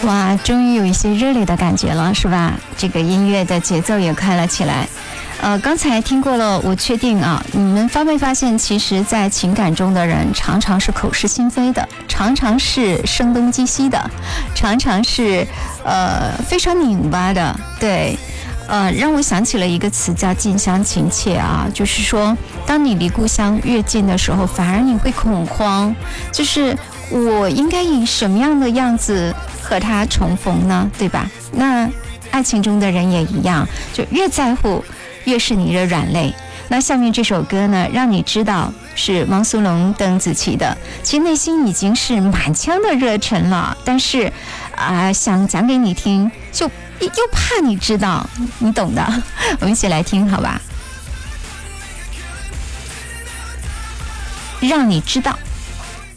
哇，终于有一些热烈的感觉了，是吧？这个音乐的节奏也快了起来。刚才听过了，我确定啊，你们发没发现，其实在情感中的人常常是口是心非的，常常是声东击西的，常常是非常拧巴的。对，让我想起了一个词叫近乡情怯啊，就是说当你离故乡越近的时候，反而你会恐慌，就是我应该以什么样的样子和他重逢呢，对吧？那爱情中的人也一样，就越在乎越是你的软肋。那下面这首歌呢，让你知道是汪苏泷、邓紫棋的，其实内心已经是满腔的热忱了，但是想讲给你听，就又怕你知道，你懂的。我们一起来听好吧，让你知道。